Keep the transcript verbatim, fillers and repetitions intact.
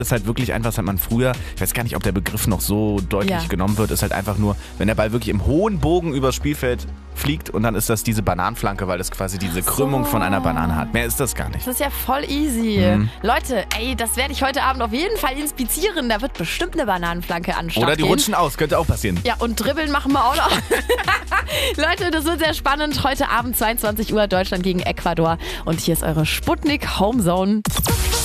ist halt wirklich einfach, das hat man früher, ich weiß gar nicht, ob der Begriff noch so deutlich Ja. genommen wird, ist halt einfach nur, wenn der Ball wirklich im hohen Bogen übers Spielfeld fliegt und dann ist das diese Bananenflanke, weil das quasi diese Krümmung von einer Banane hat. Mehr ist das gar nicht. Das ist ja voll easy. Mhm. Leute, ey, das werde ich heute Abend auf jeden Fall inspizieren. Da wird bestimmt eine Bananenflanke an den Start Oder die gehen. rutschen aus, könnte auch passieren. Ja, und dribbeln machen wir auch noch. Leute, das wird sehr spannend. Heute Abend zweiundzwanzig Uhr Deutschland gegen Ecuador. Und hier ist eure Sputnik Homezone.